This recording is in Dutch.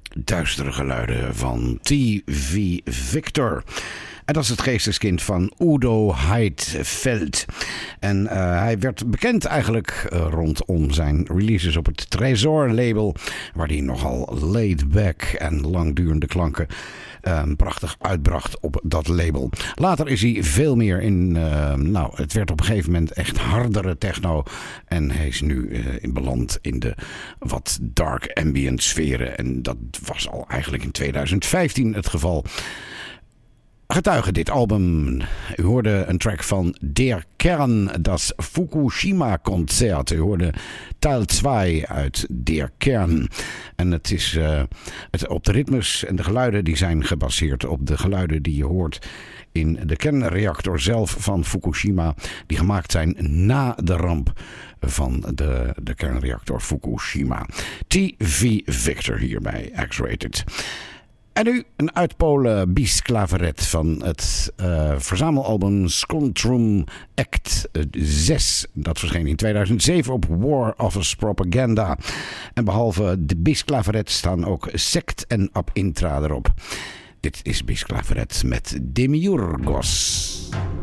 Duistere geluiden van TV Victor. En dat is het geesteskind van Udo Heidfeld. En hij werd bekend eigenlijk rondom zijn releases op het Tresor-label, waar hij nogal laid-back en langdurende klanken prachtig uitbracht op dat label. Later is hij veel meer in, het werd op een gegeven moment echt hardere techno. En hij is nu beland in de wat dark ambient sferen. En dat was al eigenlijk in 2015 het geval. Getuige dit album. U hoorde een track van Der Kern, das Fukushima-concert. U hoorde Teil 2 uit Der Kern. En het is op de ritmes en de geluiden die zijn gebaseerd op de geluiden die je hoort in de kernreactor zelf van Fukushima, die gemaakt zijn na de ramp van de kernreactor Fukushima. TV Victor hier bij X-Rated. En nu een uitpolen Bis Claveret van het verzamelalbum Scontrum Act 6. Dat verscheen in 2007 op War Office Propaganda. En behalve de Bis Claveret staan ook Sect en Ab Intra erop. Dit is Bis Claveret met Demiurgos.